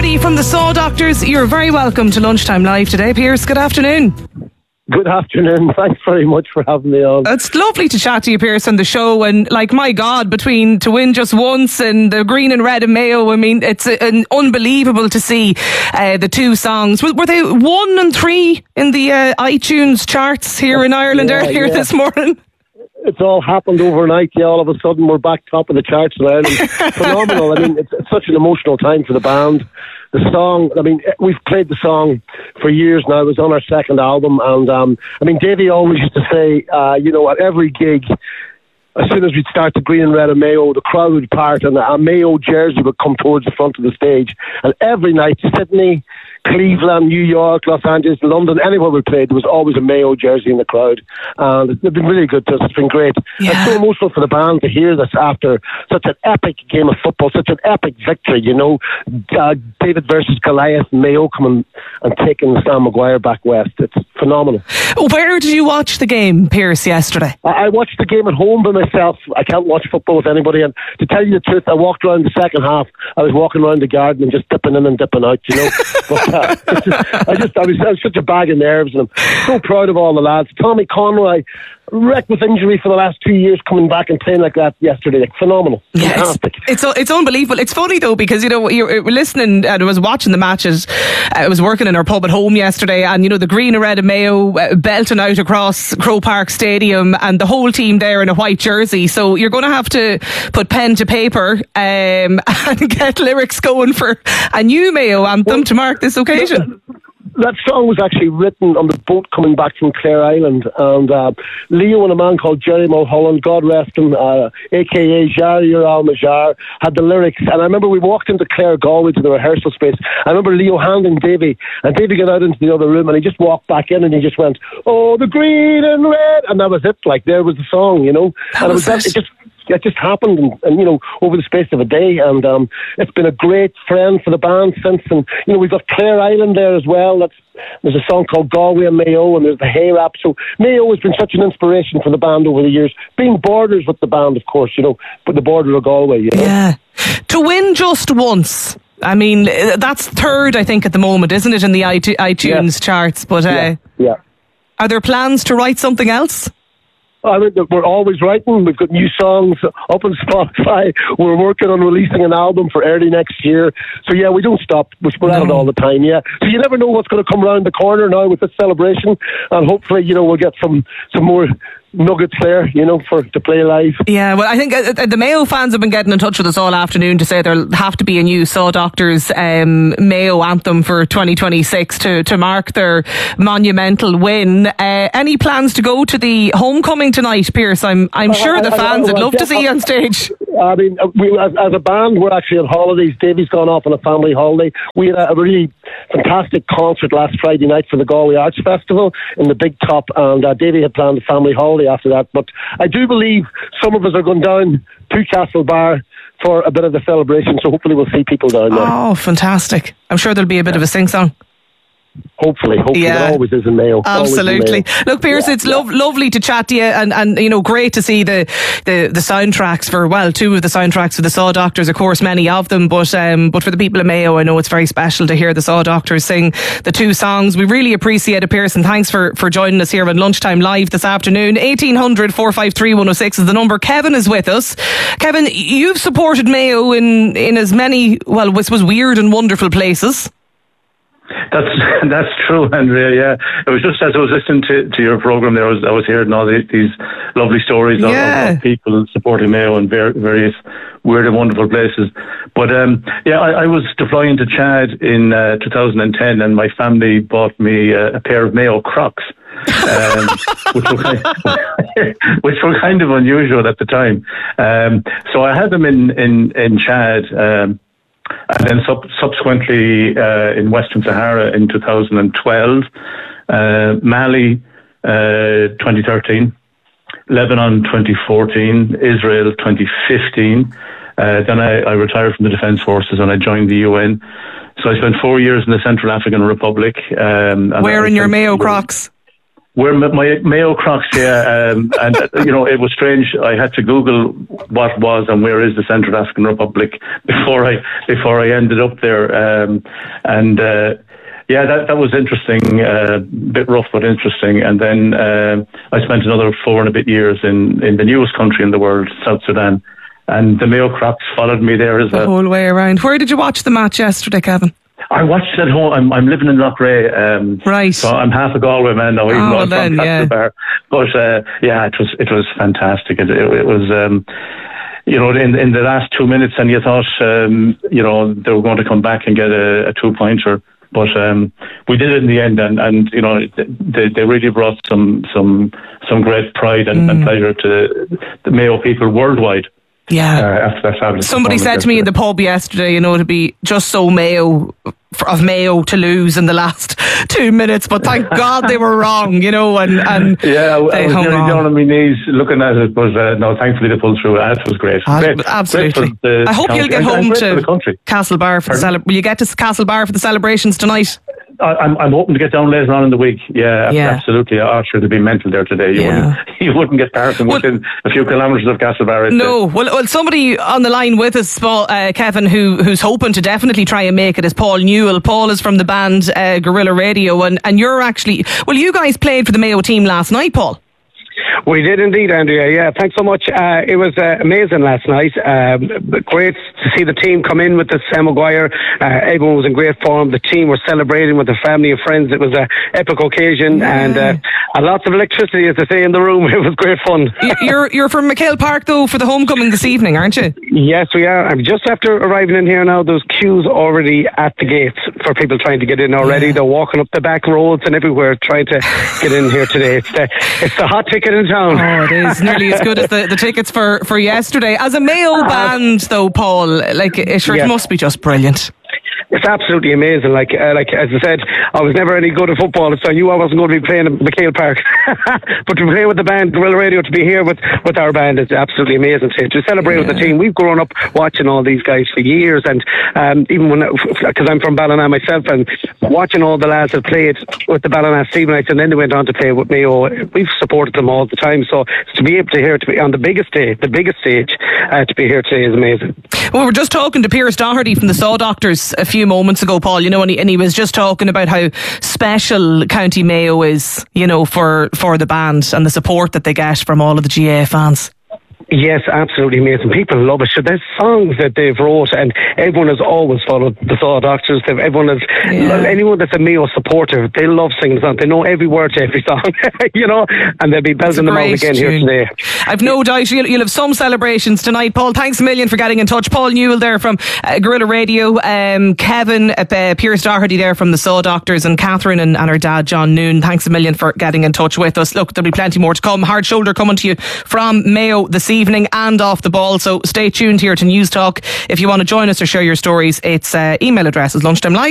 Davey from the Saw Doctors. You're very welcome to Lunchtime Live today, Pierce. Good afternoon. Good afternoon. Thanks very much for having me on. It's lovely to chat to you, Pierce, on the show. And like, my God, between To Win Just Once and the Green and Red and Mayo, I mean, it's unbelievable to see the two songs. Were they 1 and 3 in the iTunes charts here in Ireland earlier this morning? It's all happened overnight. Yeah, all of a sudden we're back top of the charts in Ireland. Phenomenal. I mean, it's such an emotional time for the band. The song, I mean, we've played the song for years now. It was on our second album. And, I mean, Davey always used to say, at every gig, as soon as we'd start the Green and Red and Mayo, the crowd would part and a Mayo jersey would come towards the front of the stage. And every night, Sydney, Cleveland, New York, Los Angeles, London, anywhere we played, there was always a Mayo jersey in the crowd. And they've been really good to us. It's been great. Yeah. It's so emotional for the band to hear this after such an epic game of football, such an epic victory, David versus Goliath, Mayo coming and taking Sam Maguire back west. It's phenomenal. Where did you watch the game, Pierce, yesterday? I watched the game at home by myself. I can't watch football with anybody. And to tell you the truth, I walked around the second half. I was walking around the garden and just dipping in and dipping out, But I was such a bag of nerves, and I'm so proud of all the lads. Tommy Conroy, wrecked with injury for the last 2 years, coming back and playing like that yesterday. Like, phenomenal. Yeah, fantastic. It's unbelievable. It's funny though, because you're listening, and I was watching the matches. I was working in our pub at home yesterday, and the Green and Red and Mayo belting out across Croke Park Stadium, and the whole team there in a white jersey. So you're going to have to put pen to paper and get lyrics going for a new Mayo anthem to mark this occasion. That song was actually written on the boat coming back from Clare Island, and Leo and a man called Jerry Mulholland, God rest him, aka Jari Al Majar, had the lyrics. And I remember we walked into Clare Galway to the rehearsal space. I remember Leo handing Davey, and Davey got out into the other room, and he just walked back in, and he just went, "Oh, the green and red," and that was it. Like, there was the song, It just happened, and over the space of a day, and it's been a great friend for the band since. And we've got Clare Island there as well. There's a song called Galway and Mayo, and there's the Hay Rap. So Mayo has been such an inspiration for the band over the years. Being borders with the band, of course, but the border of Galway. Yeah, To Win Just Once. I mean, that's third, I think, at the moment, isn't it, in the iTunes charts? But yeah. Are there plans to write something else? I mean, we're always writing. We've got new songs up on Spotify. We're working on releasing an album for early next year. So yeah, we don't stop. We're at it all the time. Yeah. So you never know what's going to come around the corner now with this celebration, and hopefully, we'll get some more nuggets there, to play live. Yeah, well, I think the Mayo fans have been getting in touch with us all afternoon to say there'll have to be a new Saw Doctors Mayo anthem for 2026 to mark their monumental win. Any plans to go to the homecoming tonight, Pierce? I'm sure the fans would love to see you on stage. I mean, as a band, we're actually on holidays. Davey's gone off on a family holiday. We had a really fantastic concert last Friday night for the Galway Arts Festival in the Big Top, and Davey had planned a family holiday after that. But I do believe some of us are going down to Castlebar for a bit of the celebration, so hopefully we'll see people down there. Oh, fantastic. I'm sure there'll be a bit of a sing-song. Hopefully, yeah. It always is in Mayo. Absolutely. Look, Pierce, it's lovely to chat to you, and great to see the soundtracks for, well, two of the soundtracks for the Saw Doctors, of course, many of them, but for the people of Mayo, I know it's very special to hear the Saw Doctors sing the two songs. We really appreciate it, Pierce, and thanks for joining us here on Lunchtime Live this afternoon. 1800 453 106 is the number. Kevin is with us. Kevin, you've supported Mayo in as many, well, I suppose, weird and wonderful places. That's true, Andrea. Yeah, it was just as I was listening to your program there, I was hearing all these lovely stories of people supporting Mayo in various weird and wonderful places. But I was deploying to Chad in 2010, and my family bought me a pair of Mayo Crocs. which were kind of unusual at the time. So I had them in Chad. And then subsequently in Western Sahara in 2012, Mali 2013, Lebanon 2014, Israel 2015. Then I retired from the Defence Forces and I joined the UN. So I spent 4 years in the Central African Republic. Wearing your Mayo Crocs? We're my Mayo Crocs, yeah, and it was strange. I had to Google what was and where is the Central African Republic before I ended up there, yeah, that was interesting. Bit rough, but interesting. And then I spent another 4 and a bit years in the newest country in the world, South Sudan, and the Mayo Crocs followed me there as well. The whole way around. Where did you watch the match yesterday, Kevin? I watched it at home. I'm living in Loughrea, right? So I'm half a Galway man now, even though I'm from Castlebar. But yeah, it was fantastic. It was, in the last 2 minutes, and you thought, they were going to come back and get a 2-pointer, but we did it in the end, and they really brought some great pride and pleasure to the Mayo people worldwide. Yeah. After that fabulous somebody said to me in the pub yesterday, to be just so Mayo to lose in the last 2 minutes, but thank God they were wrong, and yeah, I was nearly down on my knees looking at it, but no, thankfully they pulled through. It was great. Absolutely. Great I hope you'll get home to Castlebar for Will you get to Castlebar for the celebrations tonight? I'm hoping to get down later on in the week. Yeah. Absolutely. Sure, there'd be mental there today. You wouldn't get parking within a few kilometres of Castlebar. No. Well, somebody on the line with us, Kevin, who's hoping to definitely try and make it, is Paul Newell. Paul is from the band Guerrilla Radio, and you're actually, you guys played for the Mayo team last night, Paul. We did indeed, Andrea. Yeah, thanks so much. It was amazing last night. Great to see the team come in with the Sam Maguire. Everyone was in great form. The team were celebrating with their family and friends. It was an epic occasion, and lots of electricity, as they say, in the room. It was great fun. You're from McHale Park, though, for the homecoming this evening, aren't you? Yes, we are. I'm just after arriving in here now. There's queues already at the gates for people trying to get in already. Yeah. They're walking up the back roads and everywhere trying to get in here today. It's the hot ticket in town. Oh, it is nearly as good as the tickets for yesterday. As a Mayo band, though, Paul, it must be just brilliant. It's absolutely amazing. Like as I said, I was never any good at football, so I knew I wasn't going to be playing at McHale Park. But to play with the band, Guerrilla Radio, to be here with our band is absolutely amazing. To celebrate with the team. We've grown up watching all these guys for years, and even because I'm from Ballina myself, and watching all the lads that played with the Ballina Stevenite, and then they went on to play with Mayo. We've supported them all the time, so to be able to be on the biggest stage, to be here today is amazing. Well, we're just talking to Pierce Doherty from the Saw Doctors a few moments ago, Paul, and he was just talking about how special County Mayo is, for the band and the support that they get from all of the GAA fans. Yes, absolutely amazing. People love it. So there's songs that they've wrote, and everyone has always followed the Saw Doctors. Anyone that's a Mayo supporter, they love singing the song. They know every word to every song, and they'll be belting them out again here today. I've no doubt you'll have some celebrations tonight, Paul. Thanks a million for getting in touch. Paul Newell there from Guerrilla Radio, Kevin Pierce Doherty there from the Saw Doctors, and Catherine and her dad John Noon. Thanks a million for getting in touch with us. Look, there'll be plenty more to come. Hard Shoulder coming to you from Mayo this evening and off the ball, so stay tuned here to News Talk. If you want to join us or share your stories, it's email address is lunchtimelive